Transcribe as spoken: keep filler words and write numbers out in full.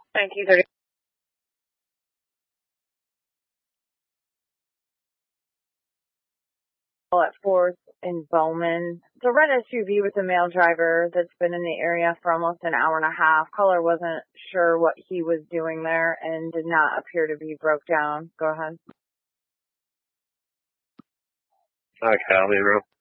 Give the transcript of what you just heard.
nineteen thirty. At fourth in Bowman. It's a red S U V with a male driver that's been in the area for almost an hour and a half. Caller wasn't sure what he was doing there and did not appear to be broke down. Go ahead. Okay, I'll be real.